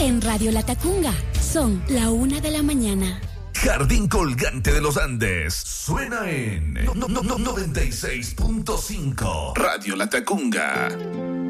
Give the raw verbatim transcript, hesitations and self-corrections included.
en Radio La Tacunga. Son la una de la mañana. Jardín Colgante de los Andes suena en no, no, no, noventa y seis punto cinco Radio La Tacunga.